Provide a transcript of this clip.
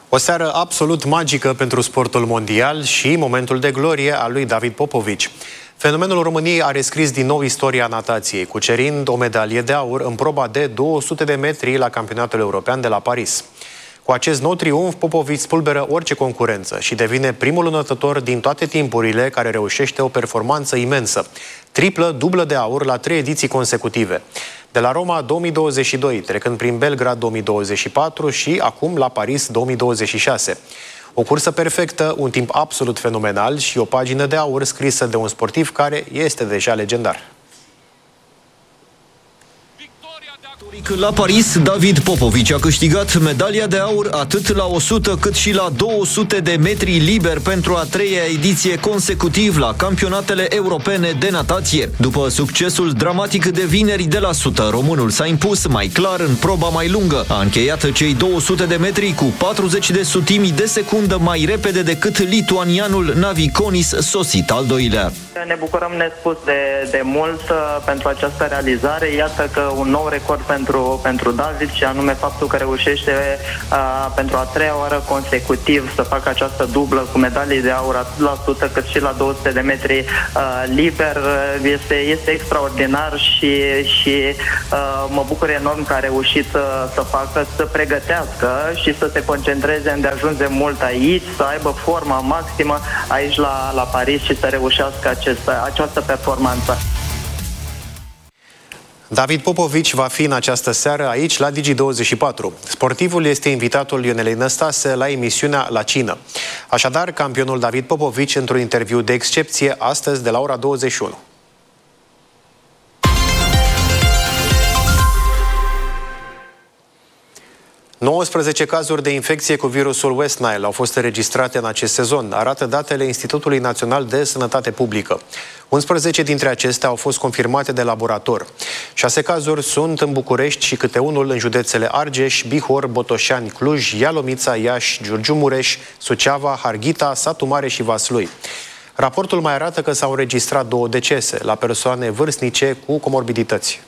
O seară absolut magică pentru sportul mondial și momentul de glorie al lui David Popovici. Fenomenul României a rescris din nou istoria natației, cucerind o medalie de aur în proba de 200 de metri la Campionatul European de la Paris. Cu acest nou triumf, Popovici spulberă orice concurență și devine primul înălțător din toate timpurile care reușește o performanță imensă. Triplă, dublă de aur la 3 ediții consecutive. De la Roma 2022, trecând prin Belgrad 2024 și acum la Paris 2026. O cursă perfectă, un timp absolut fenomenal și o pagină de aur scrisă de un sportiv care este deja legendar. La Paris, David Popovici a câștigat medalia de aur atât la 100 cât și la 200 de metri liber pentru a 3-a ediție consecutiv la campionatele europene de natație. După succesul dramatic de vineri de la 100, românul s-a impus mai clar în proba mai lungă. A încheiat cei 200 de metri cu 40 de sutimi de secundă mai repede decât lituanianul Navikonis, sosit al doilea. Ne bucurăm nespus de mult pentru această realizare. Iată că un nou record pentru David, și anume faptul că reușește pentru a 3-a oară consecutiv să facă această dublă cu medalii de aur atât la 100 cât și la 200 de metri liber. Este extraordinar și mă bucur enorm că a reușit să facă, să pregătească și să se concentreze îndeajuns de mult aici, să aibă forma maximă aici la Paris și să reușească această performanță. David Popovici va fi în această seară aici la Digi24. Sportivul este invitatul Ionelei Năstase la emisiunea La Cină. Așadar, campionul David Popovici într-un interviu de excepție astăzi de la ora 21. ...19 cazuri de infecție cu virusul West Nile au fost înregistrate în acest sezon, arată datele Institutului Național de Sănătate Publică. 11 dintre acestea au fost confirmate de laborator. 6 cazuri sunt în București și câte unul în județele Argeș, Bihor, Botoșani, Cluj, Ialomița, Iași, Giurgiu Mureș, Suceava, Harghita, Satu Mare și Vaslui. Raportul mai arată că s-au înregistrat 2 decese la persoane vârstnice cu comorbidități.